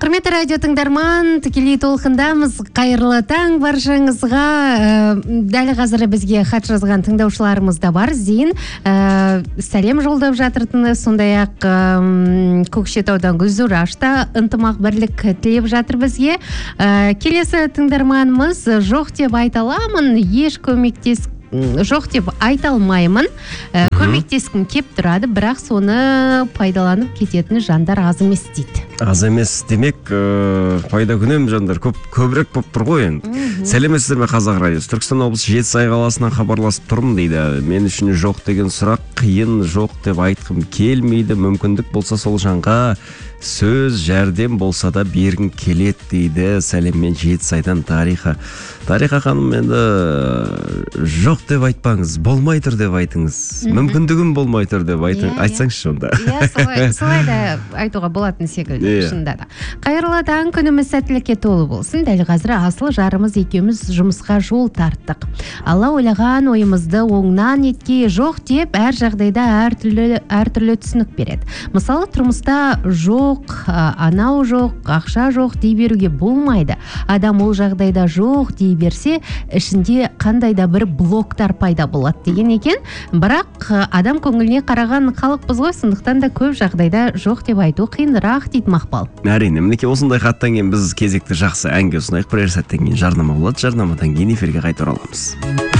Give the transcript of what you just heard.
Құрметті радио тыңдарман, тікелей толқындамыз. Қайырлы таң баршаңызға. Дәл қазір бізге хат жазған тыңдаушыларымыз да бар. Зейін сәлем жолдап жатыртыны, сондай-ақ Көкшетаудан Гүлзураш та ынтымақ бірлік тілеп жатыр бізге. Келесі тыңдарманымыз жоқ деп айта аламын, еш жоқ деп айта алмаймын. Көмектескім кеп тұрады, бірақ соны пайдаланып кететін жандар аз емес дейді. Аз емес демек, пайда күнем жандар көбірек болып тұр ғой енді. Сәлеметсіздер ме қазақ радиосы? Түркістан облысы Жетісай қаласынан хабарласып тұрмын дейді. Мен үшін жоқ деген сұрақ қиын, жоқ деп айтқым келмейді. Мүмкіндік болса сол жанға сөз жәрдем болса да бергім келеді дейді. Сәлеммен Жетісайдан Тариха. Тариха ханым, енді жоқ деп айтпаңыз, болмай тұр деп айтыңыз. Мүмкіндігім болмай тұр деп айтсаңызшы онда. Солай да айтуға болатын секілді. Шында да. Қайырлы таң, күніміз сәттілікке толы болсын. Дәл қазір асыл жарымыз екеуміз жұмысқа жол тарттық. Алла ойлаған ойымызды оңнан етке жоқ деп әр жағдайда әртүрлі түсінік береді. Мысалы, тұрмыста жоқ, анау жоқ, ақша жоқ дей беруге болмайды. Адам ол жағдайда жоқ дей берсе, ішінде қандай да бір блоктар пайда болады деген екен. Бірақ адам көңіліне қараған халықпыз ғой, сондықтан да көп жағдайда жоқ деп айту қиынырақ дейді Мақпал. Әрине, мінекей осындай хаттан кейін біз кезекті жақсы әнге ұсынайық. Бірер сәттен кейін жарнама болады. Жарнамадан кейін эфирге қайта ораламыз.